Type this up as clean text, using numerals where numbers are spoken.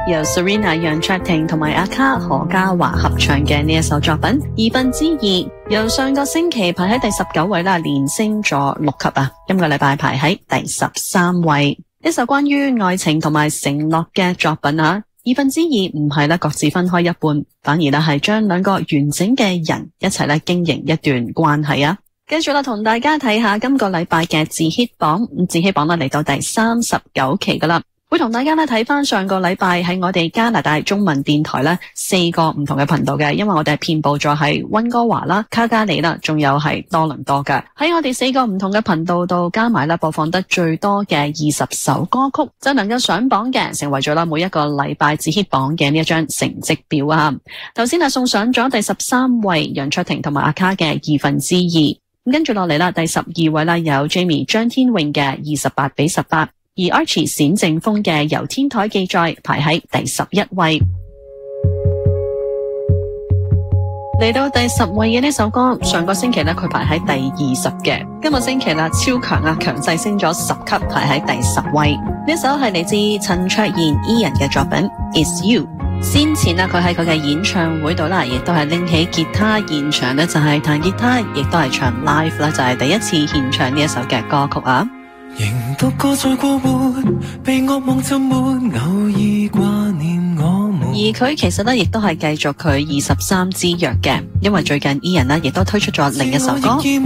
由 Serena 楊卓婷同埋阿卡何嘉華合唱嘅呢一首作品二分之二，由上個星期排喺第19位啦，連升咗6級啊！今個禮拜排喺第13位。一首關於愛情同埋承諾嘅作品啊，二分之二唔係咧各自分開一半，反而咧係將兩個完整嘅人一齊咧經營一段關係啊！跟住啦，同大家睇下今個禮拜嘅字 hit 榜，字 hit 榜咧嚟到第39期噶啦，會同大家咧睇翻上個禮拜喺我哋加拿大中文電台咧4個唔同嘅頻道嘅，因為我哋係遍佈咗喺溫哥華啦、卡加里啦，仲有係多倫多嘅。喺我哋4個唔同嘅頻道度加埋啦，播放得最多嘅20首歌曲，就能夠上榜嘅，成為咗啦每一個禮拜字 hit 榜嘅呢一張成績表啊！頭先係送上咗第13位楊卓婷同埋阿卡嘅二分之二。跟住落嚟啦，第12位啦，有 Jamie 張天穎嘅28比18，而 Archie 冼靖峰嘅由天台記載排喺第11位。嚟到第10位嘅呢首歌，上個星期咧佢排喺第20嘅，今個星期啦超強啊，強勢升咗10級，排喺第10位。呢首係嚟自陳卓賢 Ian 嘅作品 It's You。先前啦，佢喺佢嘅演唱會度啦，亦都係拎起吉他現場咧，就係彈吉他，亦都係唱 live 啦，就係第一次獻唱呢一首嘅歌曲啊。 仍獨個在過活，被惡夢浸沒，偶爾掛念我們。 而佢其實咧，亦都係繼續佢23之約嘅，因為最近 Ian 咧，亦都推出咗另一首歌。